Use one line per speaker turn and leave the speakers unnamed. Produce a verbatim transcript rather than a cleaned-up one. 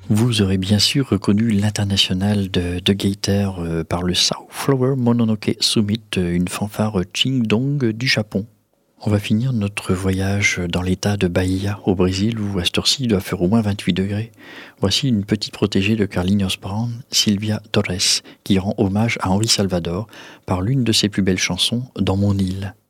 Vous aurez bien sûr reconnu l'international de, de Gaither euh, par le South Flower Mononoke Summit, une fanfare Qingdong du Japon. On va finir notre voyage dans l'état de Bahia, au Brésil, où à cette heure-ci il doit faire au moins vingt-huit degrés. Voici une petite protégée de Carlinhos Brown, Silvia Torres, qui rend hommage à Henri Salvador par l'une de ses plus belles chansons, Dans mon île.